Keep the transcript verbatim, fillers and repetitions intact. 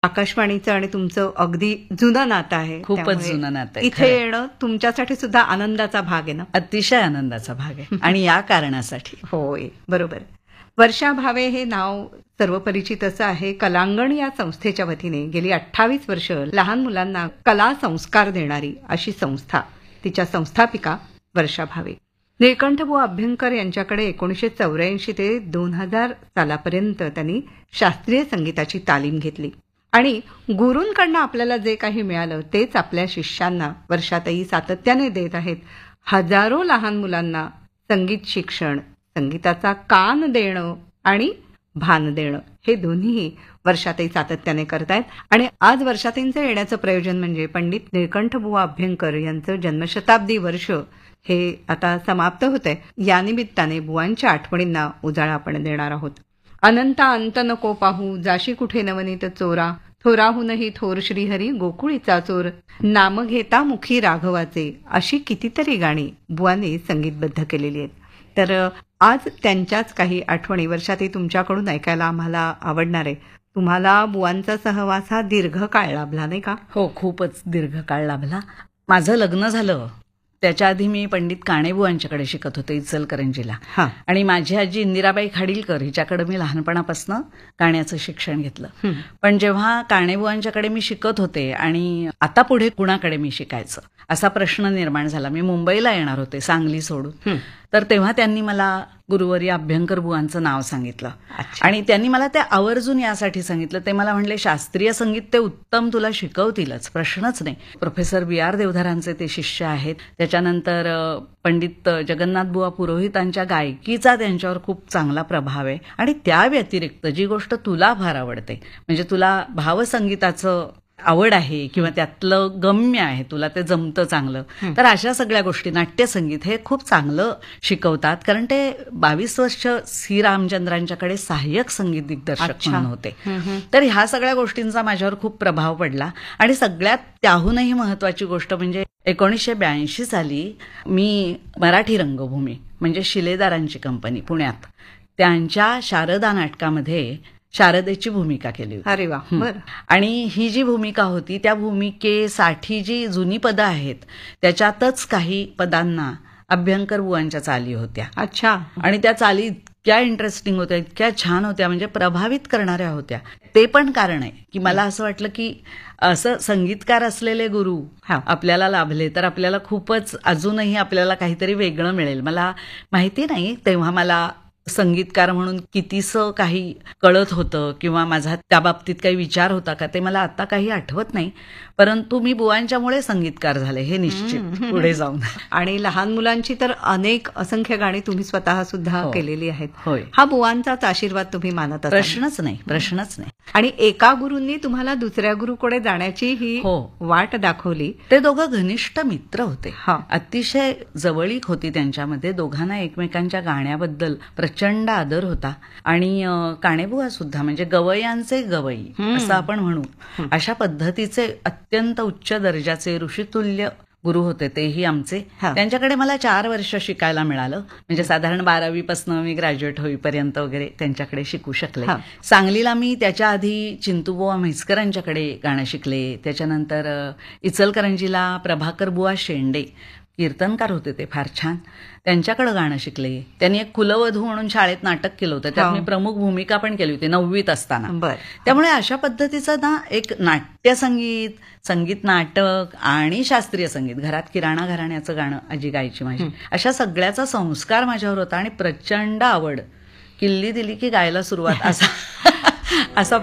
आकाशवाणीचं आणि तुमचं अगदी जुनं नातं आहे. खूपच त्यामुळे जुनं नातं आहे. इथे येणं तुमच्यासाठी सुद्धा आनंदाचा भाग आहे ना. अतिशय आनंदाचा भाग आहे आणि या कारणासाठी. होय, बरोबर. वर्षा भावे हे नाव सर्वपरिचित असं आहे. कलांगण या संस्थेच्या वतीने गेली अठ्ठावीस वर्ष लहान मुलांना कला संस्कार देणारी अशी संस्था, तिच्या संस्थापिका वर्षा भावे. निळकंठबुवा अभ्यंकर यांच्याकडे एकोणीसशे चौऱ्याऐंशी ते दोन हजार सालापर्यंत त्यांनी शास्त्रीय संगीताची तालीम घेतली आणि गुरूंकडनं आपल्याला जे काही मिळालं तेच आपल्या शिष्यांना वर्षाताई सातत्याने देत आहेत. हजारो लहान मुलांना संगीत शिक्षण, संगीताचा कान देणं आणि भान देणं हे दोन्ही वर्षाताई सातत्याने करतायत. आणि आज वर्षाताईंचं येण्याचं प्रयोजन म्हणजे पंडित निळकंठबुवा अभ्यंकर यांचं जन्मशताब्दी वर्ष हे आता समाप्त होतंय. या निमित्ताने बुवांच्या आठवणींना उजाळा आपण देणार आहोत. अनंता अंत नको पाहू, जाशी कुठे नवनीत चोरा, थोराहूनही थोर श्रीहरी गोकुळीचा चोर, नाम घेता मुखी राघवाचे, अशी कितीतरी गाणी बुवांनी संगीतबद्ध केलेली आहेत. तर आज त्यांच्याच काही आठवणी वर्षातही तुमच्याकडून ऐकायला आम्हाला आवडणार आहे. तुम्हाला बुवांचा सहवास हा दीर्घ काळ लाभला नाही का? हो, खूपच दीर्घ काळ लाभला. माझं लग्न झालं त्याच्या आधी मी पंडित काणेबुवांच्याकडे शिकत होते इचलकरंजीला. आणि माझी आजी इंदिराबाई खाडीलकर हिच्याकडे मी लहानपणापासून गाण्याचं शिक्षण घेतलं. पण जेव्हा काणेबुवांच्याकडे मी शिकत होते आणि आता पुढे कुणाकडे मी शिकायचं असा प्रश्न निर्माण झाला. मी मुंबईला येणार होते सांगली सोडून. तर तेव्हा त्यांनी मला गुरुवर्य अभ्यंकर बुवांचं नाव सांगितलं आणि त्यांनी मला ते आवर्जून यासाठी सांगितलं. ते मला म्हणले शास्त्रीय संगीत ते उत्तम तुला शिकवतीलच, प्रश्नच नाही. प्रोफेसर बी आर देवधरांचे ते शिष्य आहेत. त्याच्यानंतर पंडित जगन्नाथ बुवा पुरोहितांच्या गायकीचा त्यांच्यावर खूप चांगला प्रभाव आहे. आणि त्या व्यतिरिक्त जी गोष्ट तुला फार आवडते म्हणजे तुला भावसंगीताचं आवड आहे किंवा त्यातलं गम्य आहे, तुला ते जमतं चांगलं, तर अशा सगळ्या गोष्टी नाट्यसंगीत हे खूप चांगलं शिकवतात. कारण ते बावीस वर्ष सी रामचंद्रांच्याकडे सहाय्यक संगीत दिग्दर्शक म्हणून होते. तर ह्या सगळ्या गोष्टींचा माझ्यावर खूप प्रभाव पडला. आणि सगळ्यात त्याहूनही महत्वाची गोष्ट म्हणजे एकोणीसशे ब्याऐंशी साली मी मराठी रंगभूमी म्हणजे शिलेदारांची कंपनी पुण्यात त्यांच्या शारदा नाटकामध्ये शारदेची भूमिका केली होती. अरे वा. आणि ही जी भूमिका होती त्या भूमिकेसाठी जी जुनी पदं आहेत त्याच्यातच काही पदांना अभ्यंकर बुवांच्या चाली होत्या. अच्छा. आणि त्या चाली इतक्या इंटरेस्टिंग होत्या, इतक्या छान होत्या, म्हणजे प्रभावित करणाऱ्या होत्या. ते पण कारण आहे की मला असं वाटलं की असं संगीतकार असलेले गुरु आपल्याला लाभले तर आपल्याला खूपच अजूनही आपल्याला काहीतरी वेगळं मिळेल. मला माहिती नाही तेव्हा मला संगीतकार म्हणून कितीसं काही कळत होतं किंवा माझा त्या बाबतीत काही विचार होता का ते मला आता काही आठवत नाही. परंतु मी बुवांच्यामुळे संगीतकार झाले हे निश्चित पुढे जाऊन. आणि लहान मुलांची तर अनेक असंख्य गाणी तुम्ही स्वतः सुद्धा केलेली आहेत. होय. हा बुवांचाच आशीर्वाद तुम्ही मानत आहात? प्रश्नच नाही, प्रश्नच नाही. आणि एका गुरूंनी तुम्हाला दुसऱ्या गुरुकडे जाण्याची ही हो वाट दाखवली. ते दोघं घनिष्ठ मित्र होते. अतिशय जवळीक होती त्यांच्यामध्ये. दोघांना एकमेकांच्या गाण्याबद्दल प्रचंड आदर होता. आणि काणेबुवा सुद्धा म्हणजे गवयांचे गवई असं आपण म्हणू अशा पद्धतीचे अत्यंत उच्च दर्जाचे ऋषितुल्य गुरु होते तेही आमचे. त्यांच्याकडे मला चार वर्ष शिकायला मिळालं. म्हणजे साधारण बारावी पासून मी ग्रॅज्युएट होईपर्यंत वगैरे त्यांच्याकडे शिकू शकले. सांगलीला मी त्याच्या आधी चिंतूबुवा म्हैसकरांच्याकडे गाणं शिकले. त्याच्यानंतर इचलकरंजीला प्रभाकर बुवा शेंडे कीर्तनकार होते, ते फार छान, त्यांच्याकडे गाणं शिकले. त्यांनी एक कुलवधू म्हणून शाळेत नाटक केलं होतं, त्यात मी प्रमुख भूमिका पण केली होती नववीत असताना. त्यामुळे अशा पद्धतीचं ना एक नाट्यसंगीत, संगीत नाटक आणि शास्त्रीय संगीत, घरात किराणा घराण्याचं गाणं आजी गायची माझी, अशा सगळ्याचा संस्कार माझ्यावर होता. आणि प्रचंड आवड, किल्ली दिली की गायला सुरुवात असा असा